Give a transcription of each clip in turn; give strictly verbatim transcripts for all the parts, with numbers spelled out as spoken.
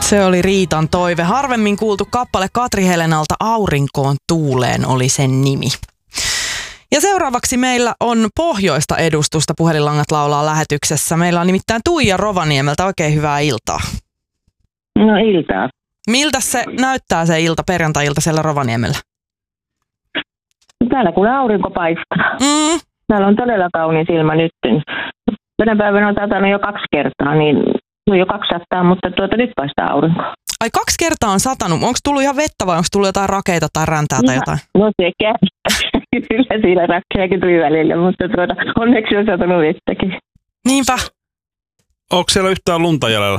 Se oli Riitan toive. Harvemmin kuultu kappale Katri Helenalta Aurinkoon tuuleen oli sen nimi. Ja seuraavaksi meillä on pohjoista edustusta Puhelinlangat laulaa lähetyksessä. Meillä on nimittäin Tuija Rovaniemeltä. Oikein hyvää iltaa. No iltaa. Miltä se näyttää se ilta, perjantai-ilta siellä Rovaniemellä? Täällä kun aurinko paistaa. Mm. Täällä on todella kaunis ilma nyt. Tänä päivänä on satanut jo kaksi kertaa, niin on jo kaksi sattaa, mutta tuota nyt paistaa aurinko. Ai kaksi kertaa on satanut. Onko tullut ihan vettä vai onko tullut jotain rakeita tai räntää tai jotain? No sekä. Kyllä siinä rakkeakin tuli välillä, mutta tuota, onneksi on satanut vettäkin. Niinpä. Onko siellä yhtään lunta jäljellä?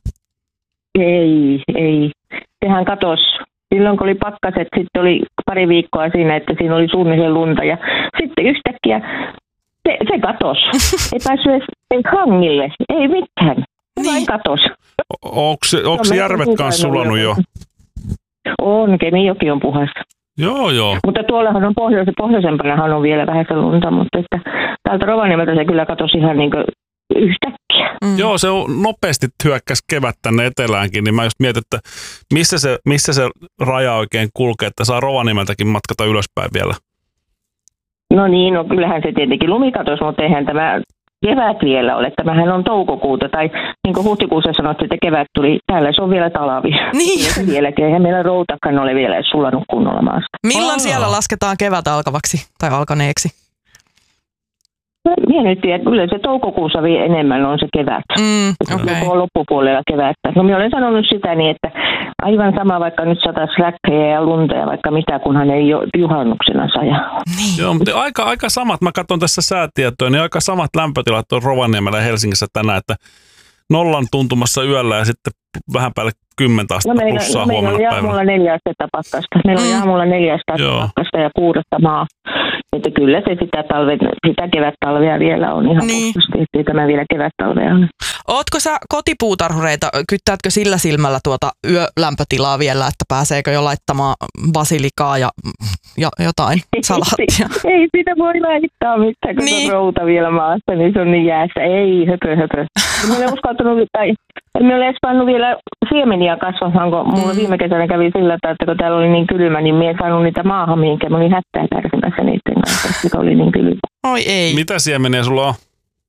Ei, ei. Sehän katosi. Silloin kun oli pakkaset, sitten oli pari viikkoa siinä, että siinä oli suunnilleen lunta. Ja sitten yhtäkkiä se, se katosi. Ei päässyt edes hangille. Ei mitään. Se vain katosi. Onko se järvet kanssa sulanut jo? On, Kemijoki on puhas. Joo, joo. Mutta tuollahan on pohjois- pohjoisempanahan on vielä vähän se lunta, mutta että täältä Rovaniemeltä se kyllä katosi ihan niin kuin yhtäkkiä. Mm. Joo, se on nopeasti hyökkäs kevät tänne eteläänkin, niin mä just mietin, että missä se, missä se raja oikein kulkee, että saa Rovaniemeltäkin matkata ylöspäin vielä. No niin, no kyllähän se tietenkin lumikatos, mutta eihän tämä kevät vielä ole. Tämähän on toukokuuta, tai niin kuin huhtikuussa sanottiin, että kevät tuli. Täällä se on vielä talvi. Niin. Vieläkin, eihän meillä routakaan ole vielä sulanut kunnolla maasta. Milloin Aa. siellä lasketaan kevät alkavaksi tai alkaneeksi? Minä nyt tiedän, kyllä se toukokuussa vielä enemmän on se kevät. Mm, okay. Koko loppupuolella kevättä. No minä olen sanonut sitä niin, että aivan sama vaikka nyt sataisi räkkejä ja lunta ja vaikka mitä, kunhan ei ole juhannuksena saja. Niin. Joo, mutta aika, aika samat, mä katson tässä säätietoja, niin aika samat lämpötilat on Rovaniemellä ja Helsingissä tänään, että nollan tuntumassa yöllä ja sitten vähän päälle kymmentä astetta no plussaa no huomenna päivänä. päivänä. Meillä oli neljä astetta pakkasta. Meillä oli Mm. aamulla neljä astetta pakkasta ja kuudetta maa. Että kyllä se sitä, talve, sitä kevät-talvea vielä on ihan Niin. puhtaasti, ettei tämä vielä kevät-talvea ole. Ootko sä kotipuutarhureita, kyttäätkö sillä silmällä tuota yölämpötilaa vielä, että pääseekö jo laittamaan basilikaa ja, ja jotain salaattia? Ei, ei sitä voi laittaa mitään, kun Niin. on routa vielä maassa, niin se on niin jäässä. Ei, höpö, höpö. En ole uskaltanut, tai en ole edes pannut vielä siemeniä kasvamaan, kun mulla Mm. viime kesänä kävi sillä, että kun täällä oli niin kylmä, niin minä en saanut niitä maahan mihinkään. Mä olin hättää kärsimässä niiden kanssa, kun oli niin kylmä. Oi ei. Mitä siemeniä sulla on?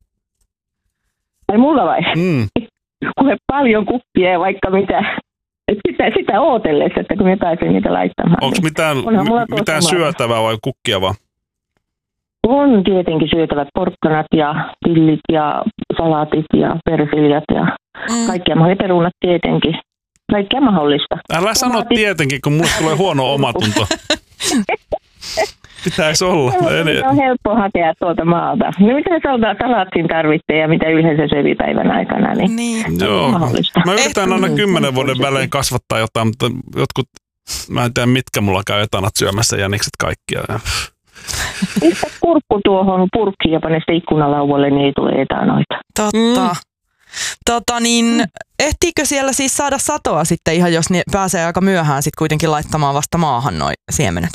Ai mulla vai? Mm. Kuule paljon kuppia ja vaikka mitä. Et sitä, sitä ootellessa, että kun me pääsen niitä laittamaan. Onko niin mitään, onhan mulla tuossa mitään maata. syötävää vai kukkia vaan? On tietenkin syötävät porkkanat ja pillit ja salaatit ja persiljat ja Mm. kaikkia mahdollista. Perunat tietenkin. Kaikkea mahdollista. Älä sano Tomaatit. tietenkin, kun mulle tulee huono omatunto. Pitäisi olla. Se on helppo hakea tuolta maalta. No mitä salaattiin tarvitsee ja mitä yleensä söi päivän aikana, niin, Niin. Joo. mahdollista. Mä yritän aina Mm. kymmenen vuoden välein kasvattaa jotain, mutta jotkut, mä en tiedä mitkä mulla käy etanat syömässä jänikset kaikkia. Pistä kurkku tuohon purkkiin ja pane sitä ikkunalauvalle, niin ei tule etanoita. Totta. Mm. Tota niin, ehtiikö siellä siis saada satoa sitten ihan, jos ne pääsee aika myöhään sitten kuitenkin laittamaan vasta maahan noi siemenet?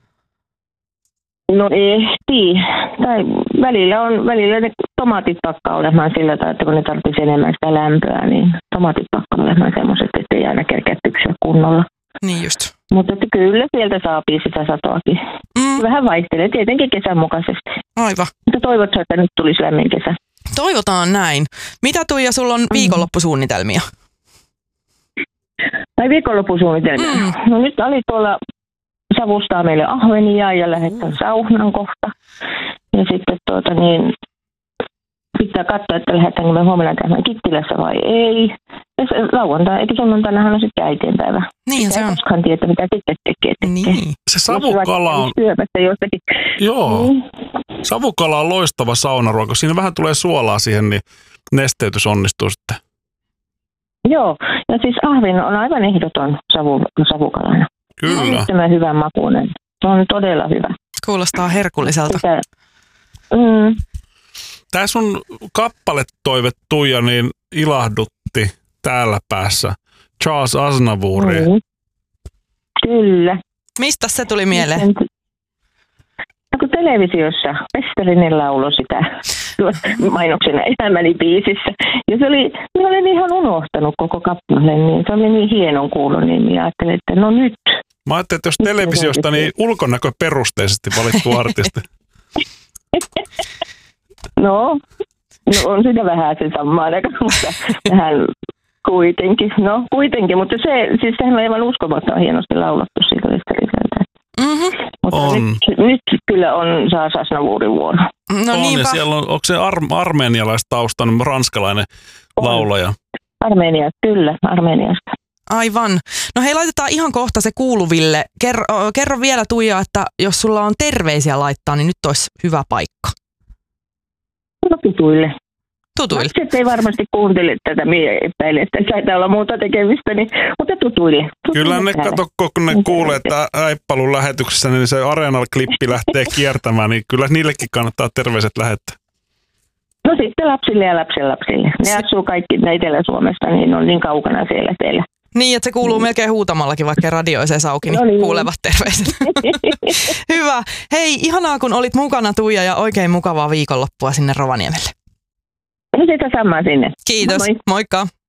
No ehtii. Tai välillä, on, välillä ne tomaatit pakkaa olemaan sillä tavalla, että kun ne tarvitsisi enemmän sitä lämpöä, niin tomaatit pakkaa olemaan semmoiset, että ei aina kerkeä tyksyä kunnolla. Niin just. Mutta että kyllä sieltä saapii sitä satoakin. Mm, Vähän vaihtelee, tietenkin kesän mukaisesti. aivan. Mutta toivotaan, että nyt tulisi lämmin kesä. Toivotaan näin. Mitä Tuija, sulla on viikonloppusuunnitelmia? Tai viikonloppusuunnitelmia. Mm. No nyt oli tuolla savustaa meille ahvenia ja lähdetään saunan kohta. Ja sitten tuota niin, pitää katsoa, että lähdetäänkö me huomenna käymään Kittilässä vai ei. Ja se lauantai, eikä sunnuntainahan on sitten äitienpäivä. Niin se Ei on. koskaan tiedä, mitä sitten tekee. tekee. Niin. Se savukala on, Syömässä jostakin. joo, Niin. savukala on loistava saunaruoka. Siinä vähän tulee suolaa siihen, niin nesteytys onnistuu sitten. Joo, ja siis ahven on aivan ehdoton savu, savukalana. Kyllä. Tämä hyvän makuinen. Se on todella hyvä. Kuulostaa herkulliselta. Sitä, mm, Tämä sun kappaletoive, Tuija, niin ilahdutti täällä päässä Charles Aznavouri. mm, kyllä. Mistä se tuli mieleen? No kun televisiossa Pestelinen lauloi sitä mainoksena Elämäni biisissä. Ja se oli, minä olen ihan unohtanut koko kappaleen, niin se oli niin hienon kuulun, niin minä ajattelin, että no nyt. Mä ajattelin, että jos televisiosta, niin ulkonäköperusteisesti valittu artisti. No, no on sitä vähän se samaan aikaan, mutta vähän kuitenkin. No kuitenkin, mutta se, siis sehän on aivan uskomaton hienosti laulattu siitä Westeriseltä. Mm-hmm. Mutta on. Nyt, nyt kyllä on Saasa Asnavuurin vuoro. No on, niinpä. ja siellä on, onko se ar- armeenialaistaustainen, ranskalainen on. laulaja? Armenia, kyllä, Armeniasta. Aivan. No hei, laitetaan ihan kohta se kuuluville. Kerro, kerro vielä Tuija, että jos sulla on terveisiä laittaa, niin nyt olisi hyvä paikka. No tutuille. Tutuille. Lapset ei varmasti kuuntele tätä, minä epäilen, että taitaa olla muuta tekemistä, niin, mutta tutuille. tutuille Kyllä ne täällä. kato, kun ne kuulee, että Äippalun lähetyksessä niin se Areenal-klippi lähtee kiertämään, niin kyllä niillekin kannattaa terveiset lähettää. No sitten lapsille ja lapsenlapsille. Ne asuu kaikki Etelä-Suomesta, niin on niin kaukana siellä teillä. Niin, että se kuuluu melkein huutamallakin, vaikka radio ei se auki, niin, No niin. kuulevat terveiset. Hyvä. Hei, ihanaa kun olit mukana Tuija ja oikein mukavaa viikonloppua sinne Rovaniemelle. No sitä samaa sinne. Kiitos. Moi moi. Moikka.